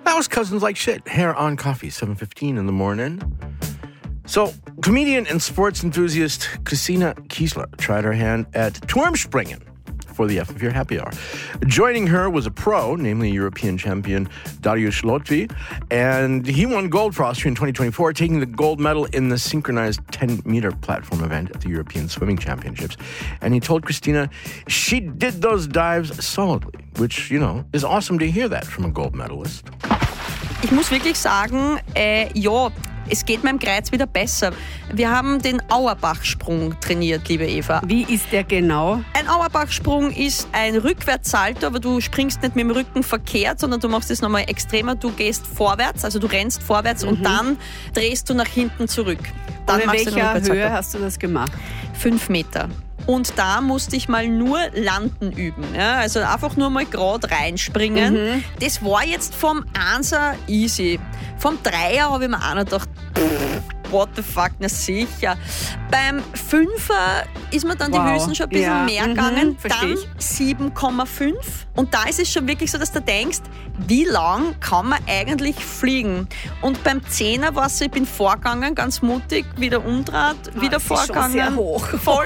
That was Cousins Like Shit. Hair on Coffee, 7:15 in the morning. So, comedian and sports enthusiast Christina Kiesler tried her hand at Turmspringen for the FM4 Happy Hour. Joining her was a pro, namely European champion Dariusz Lotwy, and he won gold for Austria in 2024, taking the gold medal in the synchronized 10-meter platform event at the European Swimming Championships. And he told Christina she did those dives solidly, which, is awesome to hear that from a gold medalist. Ich muss wirklich sagen, es geht meinem Kreuz wieder besser. Wir haben den Auerbachsprung trainiert, liebe Eva. Wie ist der genau? Ein Auerbachsprung ist ein Rückwärtssalto, aber du springst nicht mit dem Rücken verkehrt, sondern du machst es nochmal extremer. Du gehst vorwärts, also du rennst vorwärts und dann drehst du nach hinten zurück. Dann in welcher Höhe hast du das gemacht? 5 Meter. Und da musste ich mal nur landen üben. Ja? Also einfach nur mal gerade reinspringen. Das war jetzt vom 1er easy. Vom 3er habe ich mir auch noch gedacht, what the fuck, na sicher. Beim 5er ist mir dann die Hülsen schon ein bisschen mehr gegangen. Dann 7,5. Und da ist es schon wirklich so, dass du denkst, wie lang kann man eigentlich fliegen? Und beim 10er war es so, ich bin vorgegangen, ganz mutig, wieder umdraht, wieder vorgegangen. Schon sehr hoch. Voll.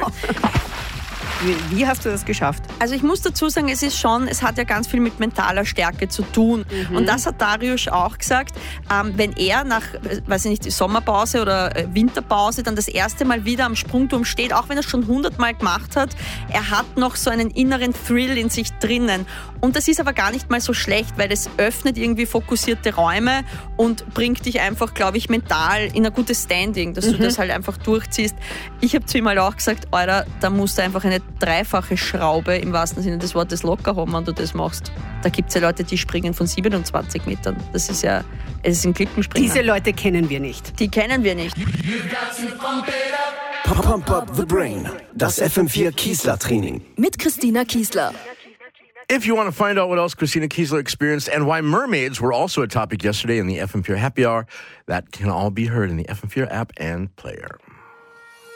Wie hast du das geschafft? Also ich muss dazu sagen, es hat ja ganz viel mit mentaler Stärke zu tun. Und das hat Dariusz auch gesagt, wenn er nach, weiß ich nicht, Sommerpause oder Winterpause dann das erste Mal wieder am Sprungturm steht, auch wenn er es schon 100-mal gemacht hat, er hat noch so einen inneren Thrill in sich drinnen. Und das ist aber gar nicht mal so schlecht, weil es öffnet irgendwie fokussierte Räume und bringt dich einfach, glaube ich, mental in ein gutes Standing, dass du das halt einfach durchziehst. Ich habe zu ihm halt auch gesagt, Alter, da musst du einfach eine dreifache Schraube im wahrsten Sinne des Wortes locker haben, wenn du das machst. Da gibt es ja Leute, die springen von 27 Metern. Es ist ein Klippenspringer. Diese Leute kennen wir nicht. Die kennen wir nicht. Pump up the brain. Das FM4 Kiesler Training. Mit Christina Kiesler. If you want to find out what else Christina Kiesler experienced and why mermaids were also a topic yesterday in the FM4 Happy Hour, that can all be heard in the FM4 app and player.